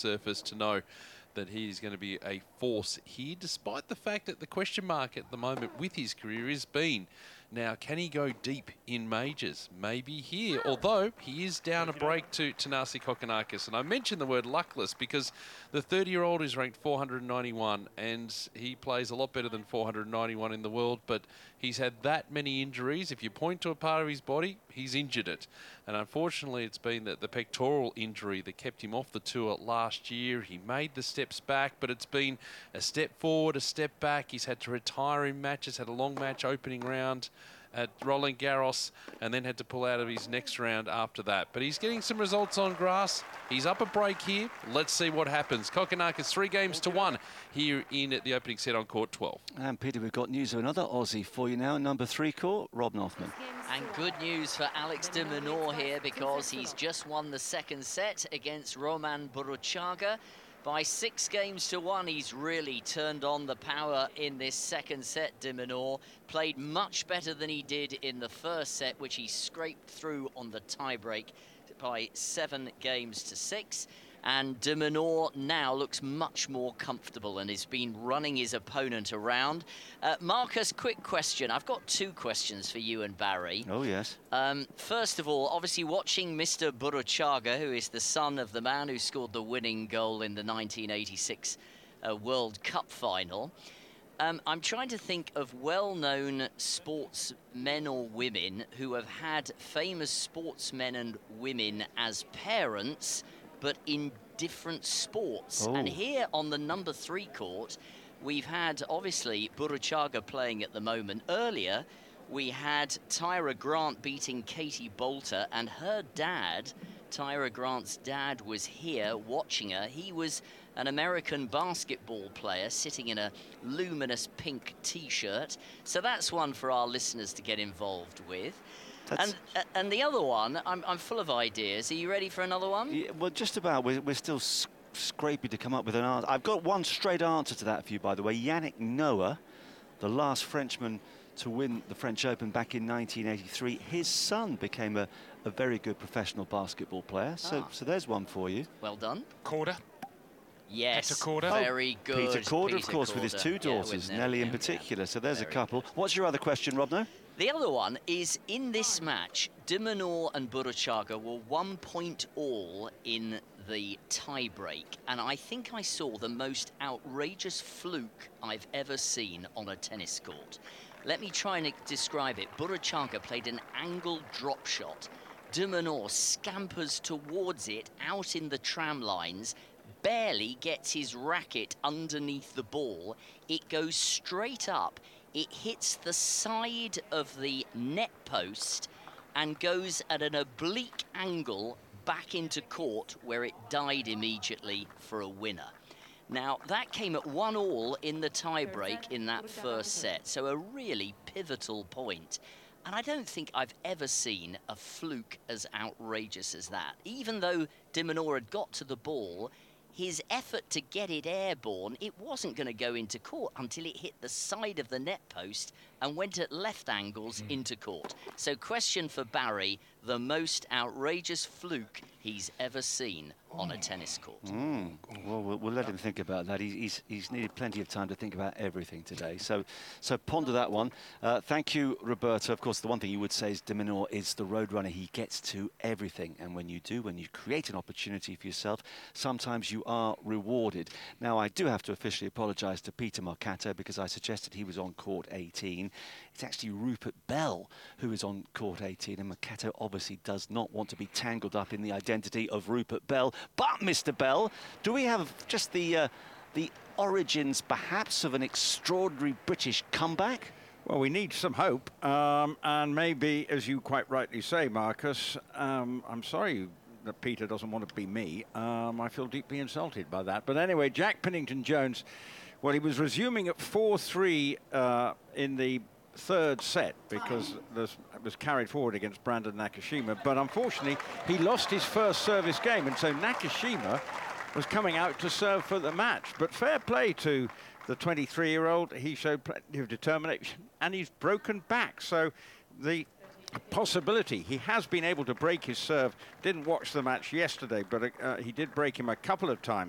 surface to know that he's going to be a force here, despite the fact that the question mark at the moment with his career has been, now, can he go deep in majors? Maybe here, although he is down a break to Thanasi Kokkinakis. And I mentioned the word luckless because the 30-year-old is ranked 491 and he plays a lot better than 491 in the world, but he's had that many injuries. If you point to a part of his body, he's injured it. And unfortunately, it's been the pectoral injury that kept him off the tour last year. He made the steps back, but it's been a step forward, a step back. He's had to retire in matches, had a long match opening round at Roland Garros, and then had to pull out of his next round after that. But he's getting some results on grass. He's up a break here. Let's see what happens. Kokkinakis 3-1 here in the opening set on court 12. And Peter, we've got news of another Aussie for you now. Number 3 court, Rob Nothman. And good news for Alex de Minaur here, because he's just won the second set against Roman Buruchaga. By 6-1, he's really turned on the power in this second set. De Minaur played much better than he did in the first set, which he scraped through on the tiebreak by 7-6. And de Minaur now looks much more comfortable and has been running his opponent around. Marcus, quick question. I've got 2 questions for you and Barry. Oh, yes. First of all, obviously watching Mr. Buruchaga, who is the son of the man who scored the winning goal in the 1986 World Cup final. I'm trying to think of well-known sportsmen or women who have had famous sportsmen and women as parents, but in different sports. Oh. And here on the number 3 court, we've had, obviously, Buruchaga playing at the moment. Earlier, we had Tyra Grant beating Katie Bolter, and her dad, Tyra Grant's dad, was here watching her. He was an American basketball player sitting in a luminous pink T-shirt. So that's one for our listeners to get involved with. And the other one, I'm full of ideas. Are you ready for another one? Yeah, well, just about. We're still scraping to come up with an answer. I've got one straight answer to that for you, by the way. Yannick Noah, the last Frenchman to win the French Open back in 1983. His son became a very good professional basketball player. So there's one for you. Well done. Korda. Yes, Peter Korda. Very good. Peter Korda, of course, with his 2 daughters, Nelly in particular. So there's a couple. What's your other question, Robno? The other one is, in this match, de Minaur and Buruchaga were 1 point all in the tie-break, and I think I saw the most outrageous fluke I've ever seen on a tennis court. Let me try and describe it. Buruchaga played an angled drop shot. De Minaur scampers towards it out in the tram lines, barely gets his racket underneath the ball. It goes straight up. It hits the side of the net post and goes at an oblique angle back into court, where it died immediately for a winner. Now, that came at 1-1 in the tie-break in that first set, so a really pivotal point. And I don't think I've ever seen a fluke as outrageous as that. Even though de Minaur had got to the ball, his effort to get it airborne, it wasn't going to go into court until it hit the side of the net post and went at left angles into court. So question for Barry, the most outrageous fluke he's ever seen on a tennis court. Well, we'll let him think about that. He's needed plenty of time to think about everything today. So ponder that one. Thank you, Roberto. Of course, the one thing you would say is de Minaur is the roadrunner. He gets to everything. And when you create an opportunity for yourself, sometimes you are rewarded. Now, I do have to officially apologise to Peter Marcato, because I suggested he was on court 18. It's actually Rupert Bell who is on court 18, and Marcato obviously does not want to be tangled up in the identity of Rupert Bell. But, Mr. Bell, do we have just the origins, perhaps, of an extraordinary British comeback? Well, we need some hope, and maybe, as you quite rightly say, Marcus, I'm sorry that Peter doesn't want to be me. I feel deeply insulted by that. But anyway, Jack Pennington-Jones, well, he was resuming at 4-3 in the third set, because it was carried forward against Brandon Nakashima, but unfortunately he lost his first service game, and so Nakashima was coming out to serve for the match. But fair play to the 23-year-old, he showed plenty of determination, and he's broken back. So the possibility, he has been able to break his serve. Didn't watch the match yesterday, but he did break him a couple of times.